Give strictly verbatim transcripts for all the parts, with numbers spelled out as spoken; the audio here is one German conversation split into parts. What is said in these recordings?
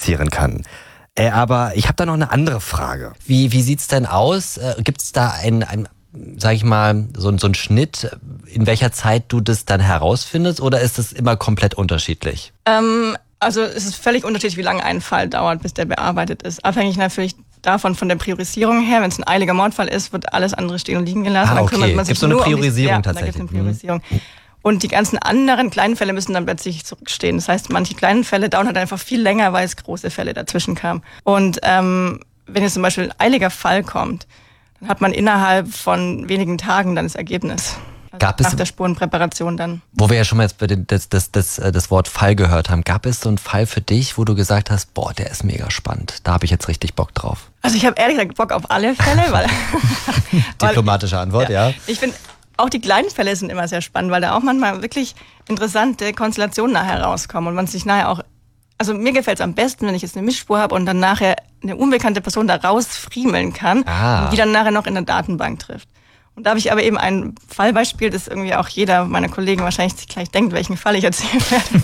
identifizieren kann. Äh, aber ich habe da noch eine andere Frage. Wie, wie sieht's denn aus? Äh, Gibt es da ein, ein, sag ich mal, so, so einen Schnitt, in welcher Zeit du das dann herausfindest, oder ist das immer komplett unterschiedlich? Ähm, also es ist völlig unterschiedlich, wie lange ein Fall dauert, bis der bearbeitet ist. Abhängig natürlich davon, von der Priorisierung her. Wenn es ein eiliger Mordfall ist, wird alles andere stehen und liegen gelassen. Ah, dann okay. kümmert man sich Gibt's so eine nur Priorisierung um die, ja, tatsächlich? Da gibt's eine Priorisierung. Mhm. Und die ganzen anderen kleinen Fälle müssen dann plötzlich zurückstehen. Das heißt, manche kleinen Fälle dauern halt einfach viel länger, weil es große Fälle dazwischen kamen. Und ähm, wenn jetzt zum Beispiel ein eiliger Fall kommt, dann hat man innerhalb von wenigen Tagen dann das Ergebnis. Also Gab es, nach der Spurenpräparation dann. Wo wir ja schon mal jetzt das, das, das, das Wort Fall gehört haben, gab es so einen Fall für dich, wo du gesagt hast, boah, der ist mega spannend, da habe ich jetzt richtig Bock drauf? Also ich habe ehrlich gesagt Bock auf alle Fälle, weil... Diplomatische Antwort, ja. ja. Ich finde, auch die kleinen Fälle sind immer sehr spannend, weil da auch manchmal wirklich interessante Konstellationen nachher rauskommen und man sich nachher auch... Also mir gefällt es am besten, wenn ich jetzt eine Mischspur habe und dann nachher eine unbekannte Person da rausfriemeln kann, Ah. und die dann nachher noch in der Datenbank trifft. Und da habe ich aber eben ein Fallbeispiel, das irgendwie auch jeder meiner Kollegen wahrscheinlich sich gleich denkt, welchen Fall ich erzählen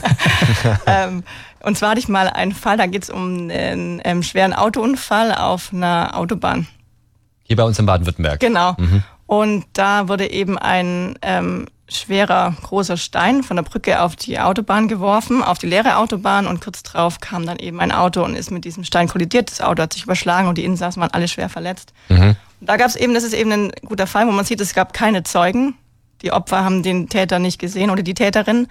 werde. ähm, und zwar hatte ich mal einen Fall, da geht es um einen ähm, schweren Autounfall auf einer Autobahn. Hier bei uns in Baden-Württemberg. Genau. Mhm. Und da wurde eben ein ähm, schwerer, großer Stein von der Brücke auf die Autobahn geworfen, auf die leere Autobahn, und kurz drauf kam dann eben ein Auto und ist mit diesem Stein kollidiert. Das Auto hat sich überschlagen und die Insassen waren alle schwer verletzt. Mhm. Da gab es eben, das ist eben ein guter Fall, wo man sieht, es gab keine Zeugen. Die Opfer haben den Täter nicht gesehen oder die Täterin.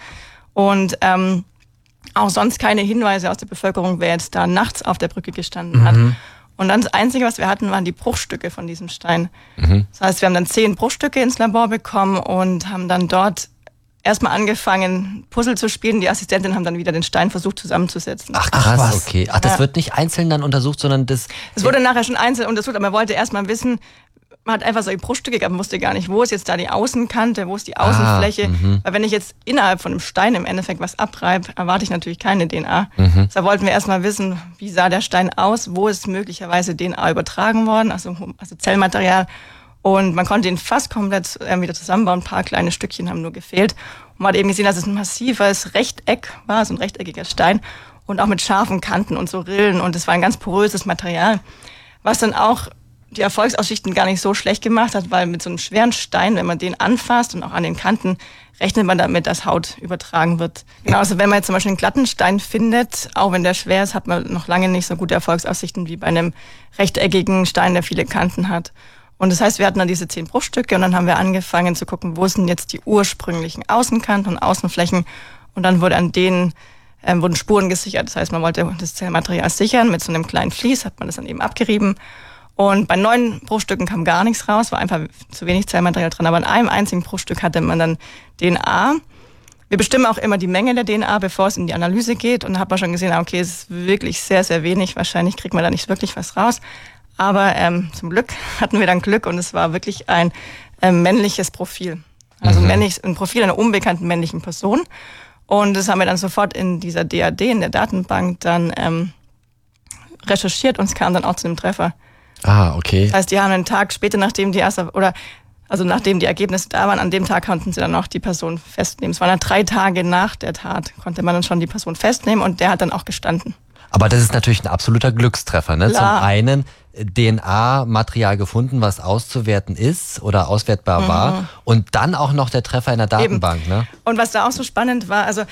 Und ähm, auch sonst keine Hinweise aus der Bevölkerung, wer jetzt da nachts auf der Brücke gestanden hat. Mhm. Und dann das Einzige, was wir hatten, waren die Bruchstücke von diesem Stein. Mhm. Das heißt, wir haben dann zehn Bruchstücke ins Labor bekommen und haben dann dort erstmal angefangen, Puzzle zu spielen. Die Assistentin haben dann wieder den Stein versucht zusammenzusetzen. Ach krass, Ach, was? okay. Ach, das Ja. wird nicht einzeln dann untersucht, sondern das... Es wurde nachher schon einzeln untersucht, aber man wollte erstmal wissen, man hat einfach solche Bruchstücke gehabt, man wusste gar nicht, wo ist jetzt da die Außenkante, wo ist die Außenfläche. Ah, mhm. Weil wenn ich jetzt innerhalb von einem Stein im Endeffekt was abreibe, erwarte ich natürlich keine D N A. Mhm. Deshalb wollten wir erstmal wissen, wie sah der Stein aus, wo ist möglicherweise D N A übertragen worden, also, also Zellmaterial. Und man konnte ihn fast komplett äh, wieder zusammenbauen, ein paar kleine Stückchen haben nur gefehlt. Und man hat eben gesehen, dass es ein massives Rechteck war, so ein rechteckiger Stein und auch mit scharfen Kanten und so Rillen, und es war ein ganz poröses Material, was dann auch die Erfolgsaussichten gar nicht so schlecht gemacht hat, weil mit so einem schweren Stein, wenn man den anfasst und auch an den Kanten, rechnet man damit, dass Haut übertragen wird. Genau, also wenn man jetzt zum Beispiel einen glatten Stein findet, auch wenn der schwer ist, hat man noch lange nicht so gute Erfolgsaussichten wie bei einem rechteckigen Stein, der viele Kanten hat. Und das heißt, wir hatten dann diese zehn Bruchstücke und dann haben wir angefangen zu gucken, wo sind jetzt die ursprünglichen Außenkanten und Außenflächen, und dann wurde an denen ähm, wurden Spuren gesichert. Das heißt, man wollte das Zellmaterial sichern, mit so einem kleinen Vlies hat man das dann eben abgerieben. Und bei neun Bruchstücken kam gar nichts raus, war einfach zu wenig Zellmaterial drin. Aber in einem einzigen Bruchstück hatte man dann D N A. Wir bestimmen auch immer die Menge der D N A, bevor es in die Analyse geht. Und da hat man schon gesehen, okay, es ist wirklich sehr, sehr wenig. Wahrscheinlich kriegt man da nicht wirklich was raus. Aber ähm, zum Glück hatten wir dann Glück, und es war wirklich ein ähm, männliches Profil. Also Mhm. männlich, ein Profil einer unbekannten männlichen Person. Und das haben wir dann sofort in dieser D A D, in der Datenbank, dann ähm, recherchiert, und es kam dann auch zu einem Treffer. Ah, okay. Das heißt, die haben einen Tag später, nachdem die erste, oder also nachdem die Ergebnisse da waren, an dem Tag konnten sie dann auch die Person festnehmen. Es waren dann drei Tage nach der Tat, konnte man dann schon die Person festnehmen, und der hat dann auch gestanden. Aber das ist natürlich ein absoluter Glückstreffer, ne? Klar. Zum einen D N A-Material gefunden, was auszuwerten ist oder auswertbar Mhm. war, und dann auch noch der Treffer in der Datenbank, Eben. ne? Und was da auch so spannend war, also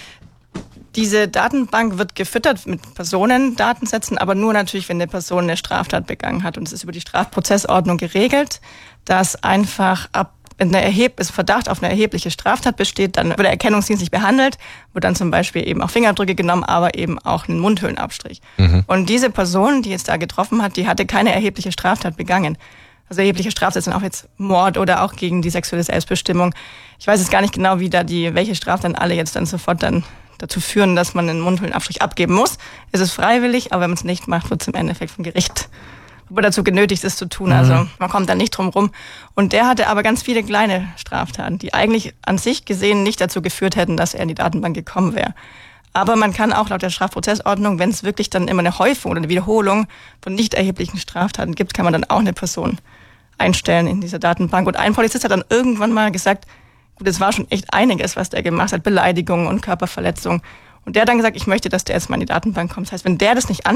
diese Datenbank wird gefüttert mit Personendatensätzen, aber nur natürlich, wenn eine Person eine Straftat begangen hat. Und es ist über die Strafprozessordnung geregelt, dass einfach ab wenn ein Erheb- Verdacht auf eine erhebliche Straftat besteht, dann wird der erkennungsdienstlich behandelt, wird dann zum Beispiel eben auch Fingerabdrücke genommen, aber eben auch einen Mundhöhlenabstrich. Mhm. Und diese Person, die jetzt da getroffen hat, die hatte keine erhebliche Straftat begangen. Also erhebliche Straftaten sind auch jetzt Mord oder auch gegen die sexuelle Selbstbestimmung. Ich weiß jetzt gar nicht genau, wie da die, welche Straftaten alle jetzt dann sofort dann dazu führen, dass man einen Mundhöhlenabstrich abgeben muss. Es ist freiwillig, aber wenn man es nicht macht, wird es im Endeffekt vom Gericht aber dazu genötigt ist zu tun. Also man kommt da nicht drum rum. Und der hatte aber ganz viele kleine Straftaten, die eigentlich an sich gesehen nicht dazu geführt hätten, dass er in die Datenbank gekommen wäre. Aber man kann auch laut der Strafprozessordnung, wenn es wirklich dann immer eine Häufung oder eine Wiederholung von nicht erheblichen Straftaten gibt, kann man dann auch eine Person einstellen in dieser Datenbank. Und ein Polizist hat dann irgendwann mal gesagt, gut, es war schon echt einiges, was der gemacht hat, Beleidigungen und Körperverletzungen. Und der hat dann gesagt, ich möchte, dass der jetzt mal in die Datenbank kommt. Das heißt, wenn der das nicht